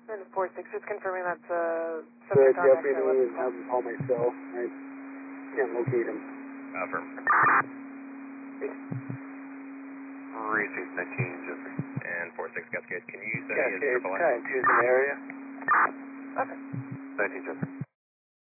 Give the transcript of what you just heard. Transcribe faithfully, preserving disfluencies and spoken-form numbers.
And four six, just confirming that's uh, The subject on deputy X-ray and have him call myself. I can't locate him. Affirm. Received nineteen, Jeffrey. And four six, got good. Can you send Yeah, me his it's triple I? kind of in the area. Okay. nineteen, Jeffrey.